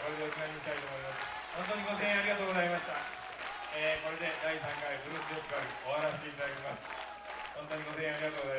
これでおしまいにしたいと思います。本当にご声援ありがとうございました。これで第3回ブルースフェスティバル終わらせていただきます。本当にご声援ありがとうございました。